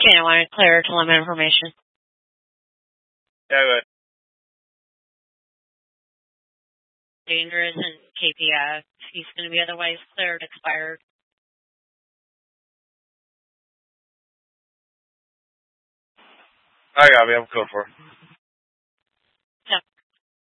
Can't want to clear to limit information. Yeah, go ahead. Dangerous and KPF. He's going to be otherwise cleared, expired. I got me. I'm code 4.